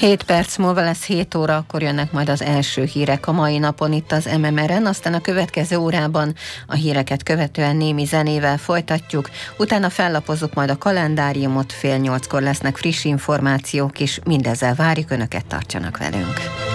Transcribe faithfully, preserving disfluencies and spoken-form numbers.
hét perc múlva lesz hét óra, akkor jönnek majd az első hírek a mai napon itt az em em er-en, aztán a következő órában a híreket követően némi zenével folytatjuk, utána fellapozzuk majd a kalendáriumot, fél nyolckor lesznek friss információk, és mindezzel várjuk Önöket, tartsanak velünk.